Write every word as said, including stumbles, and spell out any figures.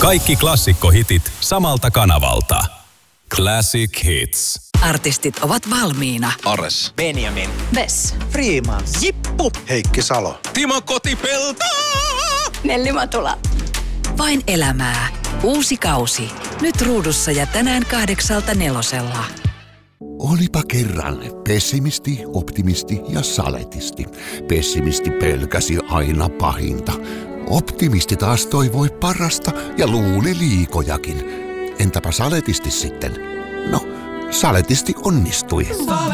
Kaikki klassikkohitit samalta kanavalta. Classic Hits. Artistit ovat valmiina. Ares. Benjamin. Vess. Freeman. Jippu. Heikki Salo. Timo Kotipelto. Nelli Matula. Vain elämää. Uusi kausi. Nyt ruudussa ja tänään kahdeksalta nelosella. Olipa kerran pessimisti, optimisti ja saletisti. Pessimisti pelkäsi aina pahinta. Optimisti taas toivoi parasta ja luuli liikojakin. Entäpä saletisti sitten? No, saletisti onnistui.